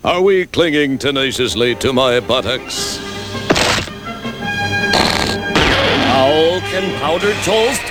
Are we clinging tenaciously to my buttocks? How can powdered toast